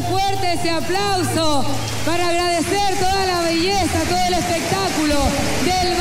fuerte ese aplauso para agradecer toda la belleza, todo el espectáculo del